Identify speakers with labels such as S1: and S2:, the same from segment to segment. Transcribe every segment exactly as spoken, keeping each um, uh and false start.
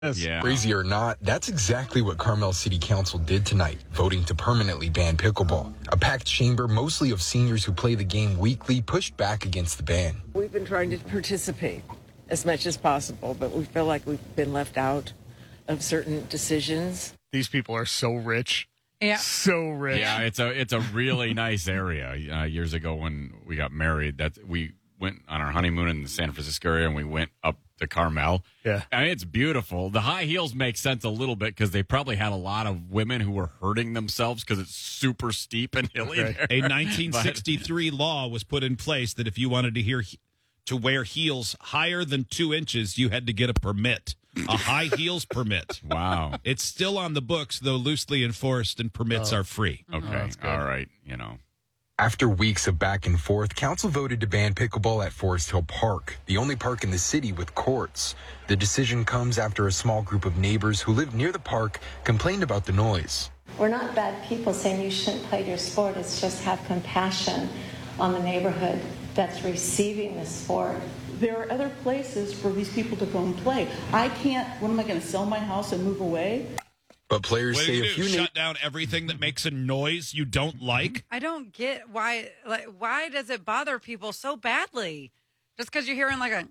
S1: Yeah.
S2: Crazy or not, that's exactly what Carmel City Council did tonight, voting to permanently ban pickleball. A packed chamber, mostly of seniors who play the game weekly, pushed back against the ban.
S3: We've been trying to participate as much as possible, but we feel like we've been left out of certain decisions.
S4: These people are so rich.
S5: Yeah.
S4: So rich.
S1: Yeah, it's a it's a really nice area. Uh, years ago when we got married, that we went on our honeymoon in the San Francisco area, and we went up to Carmel.
S4: Yeah.
S1: I mean, it's beautiful. The high heels make sense a little bit because they probably had a lot of women who were hurting themselves because it's super steep and hilly
S4: Okay.
S1: there.
S6: A nineteen sixty-three law was put in place that if you wanted to hear to wear heels higher than two inches, you had to get a permit, a high heels permit.
S1: Wow.
S6: It's still on the books, though loosely enforced, and permits
S4: Oh.
S6: are free.
S1: Okay. All right. You know.
S2: After weeks of back and forth, council voted to ban pickleball at Forest Hill Park, the only park in the city with courts. The decision comes after a small group of neighbors who lived near the park complained about the noise.
S7: We're not bad people saying you shouldn't play your sport. It's just have compassion on the neighborhood that's receiving the sport.
S8: There are other places for these people to go and play. I can't, what am I going to sell my house and move away?
S2: But players
S6: What do
S2: say
S6: you
S2: a
S6: do?
S2: few
S6: Shut down everything that makes a noise you don't like?
S5: I don't get why. Like, why does it bother people so badly? Just because you're hearing like a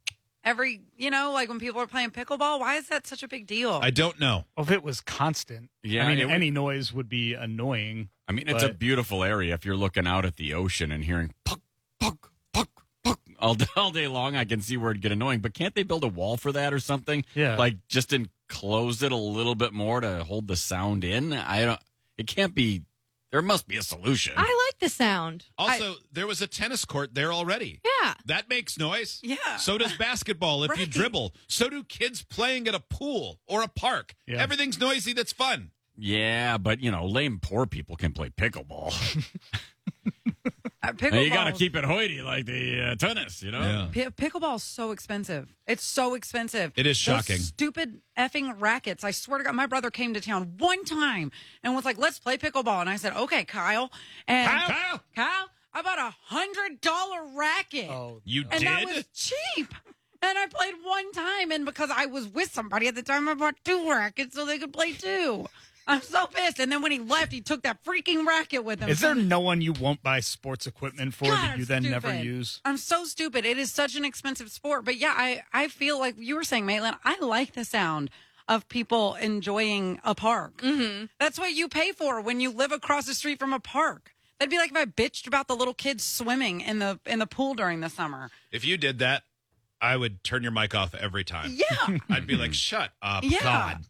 S5: every, you know, like when people are playing pickleball. Why is that such a big deal?
S6: I don't know.
S4: Well, if it was constant,
S1: Yeah,
S4: I mean,
S1: it would-
S4: any noise would be annoying.
S1: I mean, it's a
S4: But-
S1: beautiful area. If you're looking out at the ocean and hearing puck, puck, puck, puck all, all day long, I can see where it'd get annoying. But can't they build a wall for that or something?
S4: Yeah.
S1: Like just enclose it a little bit more to hold the sound in? I don't, it can't be, there must be a solution.
S9: I like the sound.
S6: Also, there was a tennis court there already.
S9: Yeah.
S6: That makes noise.
S5: Yeah.
S6: So does basketball if you
S5: Right.
S6: dribble. So do kids playing at a pool or a park.
S4: Yeah.
S6: Everything's noisy that's fun.
S1: yeah, but, you know, lame poor people can play pickleball.
S5: Uh,
S1: And you got to
S5: pickleball-
S1: keep it hoity like the uh, tennis, you know?
S5: P- pickleball is so expensive. It's so expensive.
S6: It is
S5: Those
S6: shocking.
S5: stupid effing rackets. I swear to God, my brother came to town one time and was like, "Let's play pickleball." And I said, "Okay, Kyle." And
S6: Kyle? Kyle?
S5: Kyle, I bought a hundred dollar racket.
S4: Oh,
S6: You
S5: and
S6: did?
S5: that was cheap. And I played one time, and because I was with somebody at the time, I bought two rackets so they could play two. I'm so pissed. And then when he left, he took that freaking racket with him.
S4: Is there no one you won't buy sports equipment for
S5: God,
S4: that you then
S5: stupid.
S4: never use?
S5: I'm so stupid. It is such an expensive sport. But yeah, I, I feel like you were saying, Maitland, I like the sound of people enjoying a park. Mm-hmm. That's what you pay for when you live across the street from a park. That'd be like if I bitched about the little kids swimming in the in the pool during the summer.
S6: If you did that, I would turn your mic off every time.
S5: Yeah.
S6: I'd be like, shut up.
S5: Yeah.
S6: God.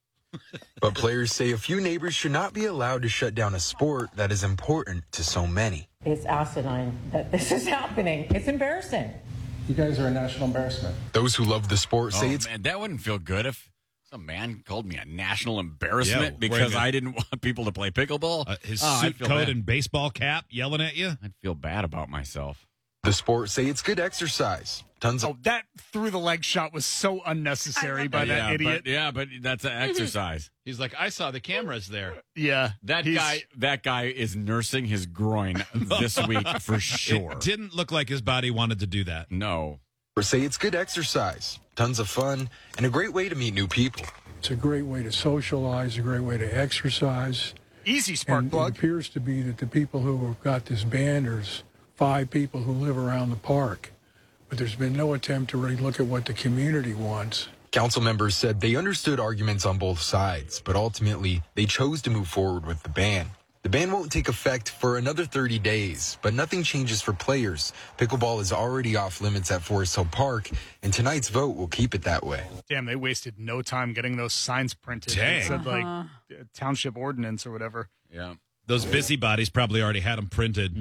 S2: But players say a few neighbors should not be allowed to shut down a sport that is important to so many.
S7: It's asinine that this is happening. It's embarrassing.
S10: You guys are a national embarrassment.
S2: Those who love the sport say
S1: Oh,
S2: it's
S1: man, that wouldn't feel good if some man called me a national embarrassment
S6: Yeah,
S1: because
S6: wearing a-
S1: I didn't want people to play pickleball.
S6: Uh, his
S1: Oh, I'd
S6: suit
S1: feel
S6: coat
S1: bad.
S6: and baseball cap yelling at you.
S1: I'd feel bad about myself.
S2: the sport say it's good exercise. Tons of
S4: Oh, that through the leg shot was so unnecessary by that
S1: yeah,
S4: idiot.
S1: But, yeah, but that's an exercise.
S6: He's like, I saw the cameras there.
S4: yeah,
S1: That
S4: he's-
S1: guy, that guy is nursing his groin this week for sure.
S6: It didn't look like his body wanted to do that.
S1: No.
S2: say it's good exercise, tons of fun, and a great way to meet new people.
S10: It's a great way to socialize, a great way to exercise.
S4: Easy spark
S10: And it
S4: plug.
S10: appears to be that the people who have got this ban, there's five people who live around the park. But there's been no attempt to really look at what the community wants.
S2: Council members said they understood arguments on both sides, but ultimately they chose to move forward with the ban. The ban won't take effect for another thirty days, but nothing changes for players. Pickleball is already off limits at Forest Hill Park, and tonight's vote will keep it that way.
S4: Damn, they wasted no time getting those signs printed.
S6: Dang.
S4: It said like
S5: Uh-huh.
S4: uh, township ordinance or whatever.
S1: Yeah.
S6: Those busybodies probably already had them printed.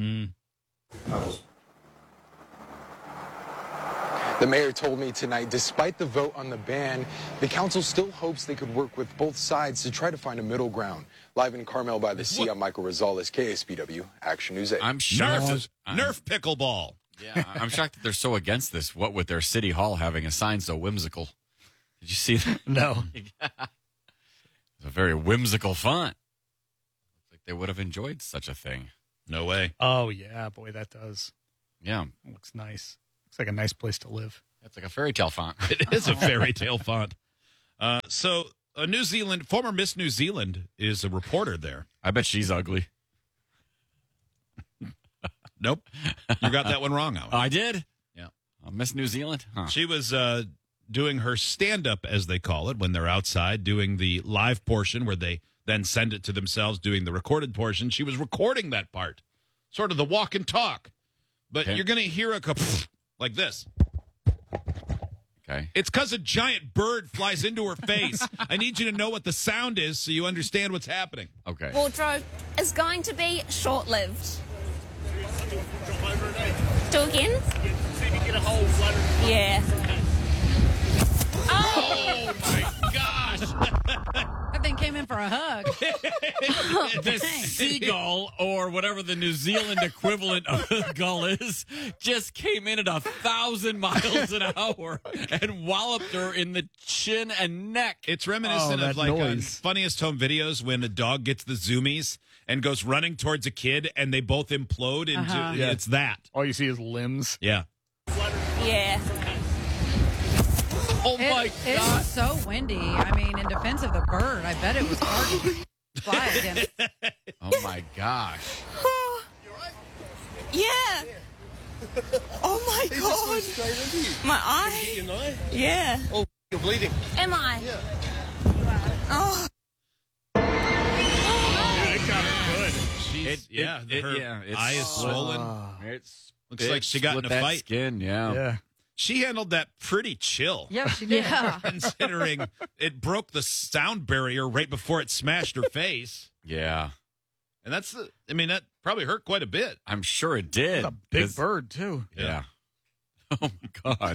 S2: The mayor told me tonight, despite the vote on the ban, the council still hopes they could work with both sides to try to find a middle ground. Live in Carmel by the Sea, I'm Michael Rosales, K S B W, Action News eight.
S1: I'm shocked.
S6: Nerf,
S1: I'm-
S6: Nerf pickleball.
S1: Yeah, I'm shocked that they're so against this. What with their city hall having a sign so whimsical. Did you see that?
S4: No.
S1: It's a very whimsical font. Looks like they would have enjoyed such a thing.
S6: No way.
S4: Oh yeah, boy, that does.
S1: Yeah,
S4: Looks nice. Looks like a nice place to live.
S1: that's like a fairy tale font.
S6: It is a fairy tale font. Uh, so a New Zealand, former Miss New Zealand is a reporter there.
S1: I bet she's ugly.
S6: Nope. You got that one wrong, Alan.
S1: I did?
S6: Yeah.
S1: Uh, Miss New Zealand? Huh.
S6: She was uh, doing her stand-up, as they call it, when they're outside, doing the live portion where they then send it to themselves, doing the recorded portion. She was recording that part, sort of the walk and talk. But
S1: Okay.
S6: you're going to hear a couple like this.
S1: Okay.
S6: It's because a giant bird flies into her face. I need you to know what the sound is so you understand what's happening.
S1: Okay.
S9: Wardrobe is going to be short-lived. Do again? Yeah.
S6: Oh, my gosh.
S5: That thing came in for a hug.
S1: The seagull, or whatever the New Zealand equivalent of a gull is, just came in at a thousand miles an hour and walloped her in the chin and neck.
S6: It's reminiscent
S4: Oh,
S6: of
S4: that
S6: like on
S4: noise.
S6: Funniest Home Videos when a dog gets the zoomies and goes running towards a kid and they both implode into
S5: Uh-huh.
S4: Yeah.
S6: it's that.
S4: All you see is limbs.
S6: Yeah.
S9: Yeah.
S1: Oh
S5: It,
S1: my
S5: it
S1: God.
S5: was so windy. I mean, in defense of the bird, I bet it was hard to fly against.
S1: Oh my gosh.
S9: Yeah. Oh my god. My eye. Yeah.
S11: Oh, you're bleeding.
S9: Am I? Yeah. Oh.
S4: They got her good.
S6: She's,
S1: It-
S6: yeah,
S1: it-
S6: her
S1: yeah, it's
S6: eye is
S1: split.
S6: swollen.
S1: It's
S6: Looks like she got in
S1: split
S6: a
S1: that
S6: fight.
S1: Skin, yeah.
S4: Yeah.
S6: She handled that pretty chill.
S5: Yeah, she did.
S9: Yeah.
S6: Considering it broke the sound barrier right before it smashed her face.
S1: Yeah.
S6: And that's, the, I mean, that probably hurt quite a bit.
S1: I'm sure it did.
S4: It's a big
S1: 'cause-
S4: bird, too.
S1: Yeah. Oh my God.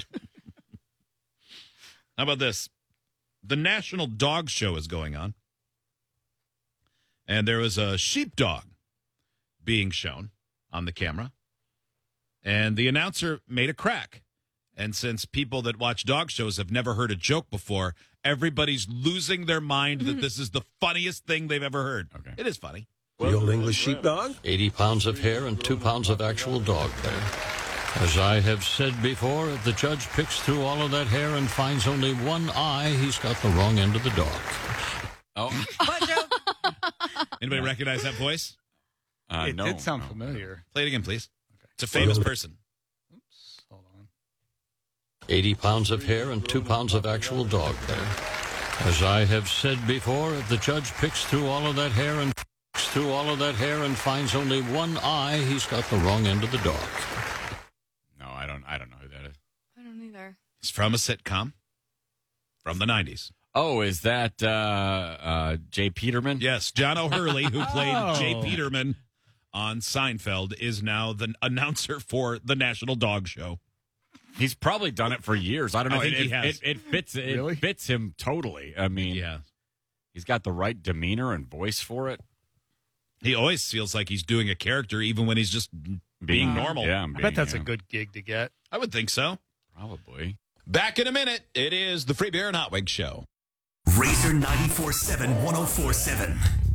S6: How about this? The National Dog Show is going on. And there was a sheepdog being shown on the camera. And the announcer made a crack. And since people that watch dog shows have never heard a joke before, everybody's losing their mind that this is the funniest thing they've ever heard.
S1: Okay.
S6: It is funny.
S11: The old English sheepdog?
S12: eighty pounds of hair and two pounds of actual dog hair. As I have said before, if the judge picks through all of that hair and finds only one eye, he's got the wrong end of the dog.
S1: Oh,
S5: What joke?
S6: Anybody recognize that voice?
S1: uh,
S4: It
S1: no.
S4: did sound
S1: no.
S4: familiar.
S6: Play it again, please. It's a famous person.
S4: Hold on.
S12: eighty pounds of hair and two pounds of actual dog hair. As I have said before, if the judge picks through all of that hair and picks through all of that hair and finds only one eye, he's got the wrong end of the dog.
S1: No, I don't. I don't know who that is.
S9: I don't either.
S6: It's from a sitcom from the nineties.
S1: Oh, is that uh, uh, Jay Peterman?
S6: Yes, John O'Hurley, who played
S4: Oh.
S6: Jay Peterman on Seinfeld, is now the announcer for the National Dog Show.
S1: He's probably done it for years. I don't know.
S6: I think
S1: it,
S6: he has.
S1: It, it fits. It
S4: Really?
S1: fits him totally. I mean,
S6: Yeah.
S1: he's got the right demeanor and voice for it.
S6: He always feels like he's doing a character, even when he's just being normal.
S1: Yeah,
S4: I
S1: being,
S4: bet that's
S1: yeah,
S4: a good gig to get.
S6: I would think so.
S1: Probably.
S13: Back in a minute. It is the Free Beer and Hot Wings Show.
S14: Razor ninety-four seven, one oh four seven.